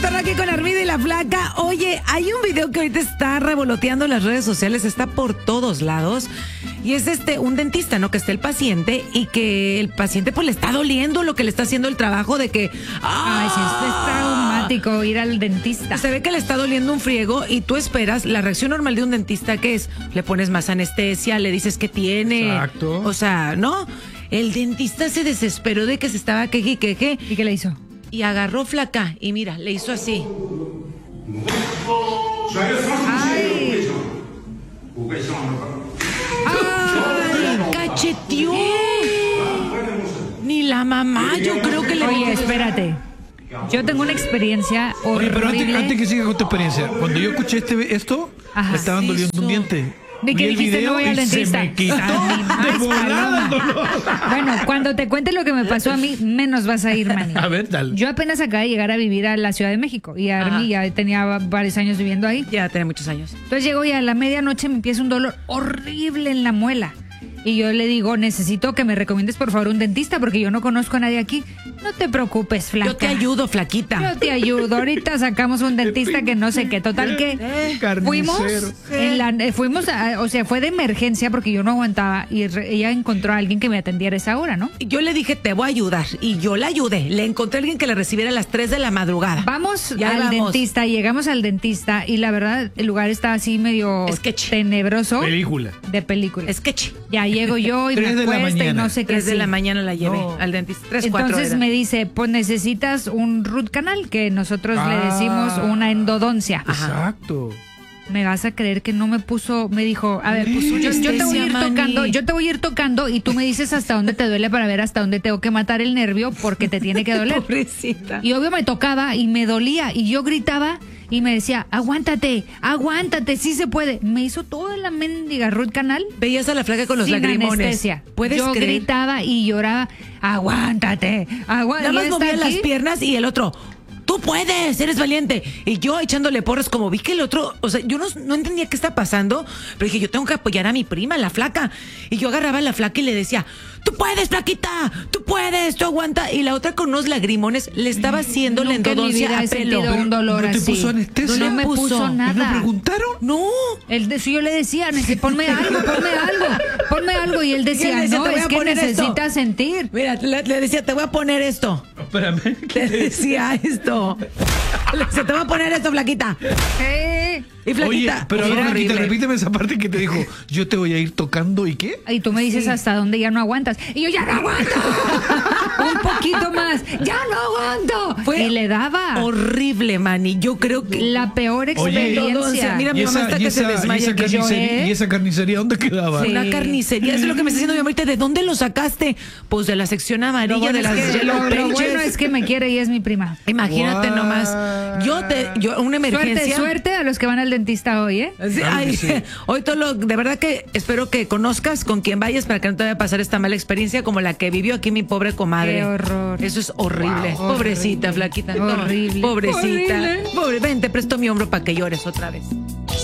retorno aquí con Armida y la Flaca. Oye, hay un video que ahorita está revoloteando en las redes sociales, está por todos lados. Y es un dentista, ¿no? Que está el paciente y que el paciente pues le está doliendo lo que le está haciendo el trabajo de que... Ay, sí, es traumático ir al dentista. Se ve que le está doliendo un friego y tú esperas, la reacción normal de un dentista, ¿qué es? Le pones más anestesia, le dices que tiene... Exacto. O sea, ¿no? El dentista se desesperó de que se estaba queje y queje. ¿Y qué le hizo? Y agarró Flaca y mira, le hizo así. Ay. ¡Ay! ¡Cacheteó! Ni la mamá, yo creo que le... Oye, espérate. Yo tengo una experiencia Oye, pero horrible. antes que siga con tu experiencia, cuando yo escuché esto, Ajá. me estaban doliendo Eso. un diente. ¿De qué Vi el dijiste? video No voy al y se dentista. me quitó Ay, de volada el paloma. dolor. Bueno, cuando te cuente lo que me pasó a mí, menos vas a ir, Manny. A ver, dale. Yo apenas acabé de llegar a vivir a la Ciudad de México y Army ya tenía varios años viviendo ahí. Ya tiene muchos años. Entonces llego y a la medianoche me empieza un dolor horrible en la muela. Y yo le digo, necesito que me recomiendes por favor un dentista porque yo no conozco a nadie aquí. No te preocupes, Flaca. Yo te ayudo, Flaquita. Yo te ayudo. Ahorita sacamos un dentista que no sé qué. Total que fuimos, o sea, fue de emergencia porque yo no aguantaba y ella encontró a alguien que me atendiera a esa hora, ¿no? Yo le dije, te voy a ayudar. Y yo la ayudé. Le encontré a alguien que le recibiera a las 3 de la madrugada. Vamos Ya al vamos. dentista, llegamos al dentista y la verdad el lugar está así medio Sketchy. tenebroso. Película. De película. Sketchy. Ya llego yo y 3 me de la acuesto y mañana. no sé qué. 3 de sí. la mañana la llevé No. al dentista. 3, 4 Entonces me dice, pues necesitas un root canal, que nosotros le decimos una endodoncia. Exacto. Me vas a creer que no me puso, me dijo, a ver, pues yo te voy a ir Manny. tocando, yo te voy a ir tocando y tú me dices hasta dónde te duele para ver hasta dónde tengo que matar el nervio porque te tiene que doler. Pobrecita. Y obvio me tocaba y me dolía y yo gritaba y me decía, aguántate, sí se puede. Me hizo toda la mendiga root canal Veías a la Flaca con los sin lagrimones. anestesia. ¿Puedes yo creer? gritaba y lloraba, aguántate. Nada más movía las piernas y el otro, tú puedes, eres valiente. Y yo echándole porras, como vi que el otro, o sea, yo no entendía qué está pasando, pero dije, yo tengo que apoyar a mi prima, la Flaca. Y yo agarraba a la Flaca y le decía, tú puedes, Flaquita, tú puedes, tú aguanta. Y la otra con unos lagrimones le estaba haciendo la Nunca en mi endodoncia vida a he pelo. sentido un dolor ¿No te así. puso anestesia? No me puso ¿Y no nada. preguntaron? No. Si yo le decía, ponme algo. Y él decía, Y él decía, no, "Te voy es a que poner esto". necesitas sentir. Mira, le decía, te voy a poner esto. Espérame. Le decía esto. Le decía, te voy a poner esto, Flaquita. Y Flaquita. Oye, pero era ahora Flaquita, horrible. repíteme esa parte que te dijo, yo te voy a ir tocando y qué. Y tú me dices hasta dónde ya no aguantas. Y yo ya no aguanto. Un poquito más. Ya no aguanto. Fue y le daba horrible, Manny. Yo creo que la peor Oye, experiencia. mira, mi mamá está que se desmaya. Que carnicería, ¿y esa carnicería dónde quedaba? Sí. Una carnicería. Eso es lo que me está diciendo mi mamá ahorita. ¿De dónde lo sacaste? Pues de la sección amarilla Lo bueno de las es que- Yellow lo Pages. bueno es que me quiere y es mi prima. Imagínate What? nomás. Yo, una emergencia. Suerte a los que van al dentista hoy, ¿eh? Sí, Claro que ay, sí. hoy de verdad que espero que conozcas con quien vayas para que no te vaya a pasar esta mala experiencia como la que vivió aquí mi pobre comadre. Qué horror. Eso es horrible. Wow. Pobrecita, Flaquita. No, Horrible. pobrecita. Horrible. Pobre, ven, te presto mi hombro para que llores otra vez.